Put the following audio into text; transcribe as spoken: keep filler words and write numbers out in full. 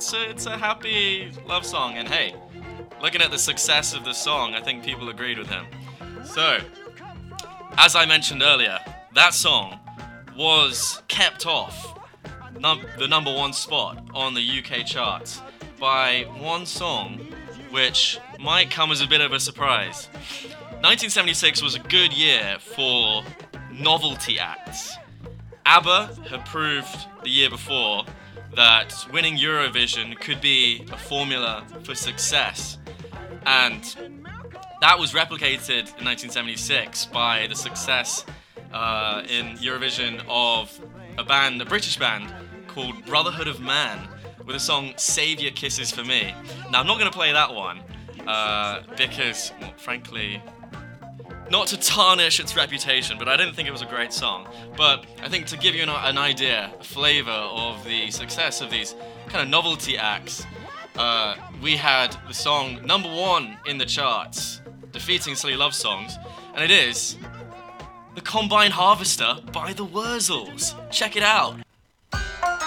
it's a, it's a happy love song, and hey, looking at the success of the song, I think people agreed with him. So, as I mentioned earlier, that song was kept off num- the number one spot on the U K charts by one song which might come as a bit of a surprise. nineteen seventy-six was a good year for novelty acts. ABBA had proved the year before that winning Eurovision could be a formula for success, and that was replicated in nineteen seventy-six by the success uh, in Eurovision of a band, a British band called Brotherhood of Man, with the song Save Your Kisses for Me. Now, I'm not going to play that one uh, because, well, frankly, not to tarnish its reputation, but I didn't think it was a great song. But I think to give you an, an idea, a flavour of the success of these kind of novelty acts, uh, we had the song number one in the charts, defeating Silly Love Songs, and it is The Combine Harvester by the Wurzels. Check it out.